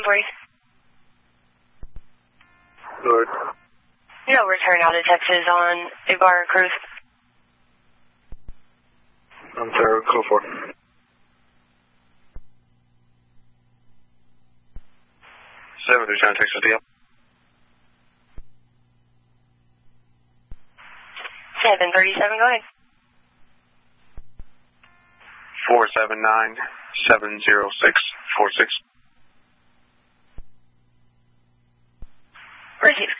for you? Lord. No return out of Texas on Ibarra Cruz. I'm sorry, go for it. 739 Texas DL. 737, go ahead. 479-706-46. Receive.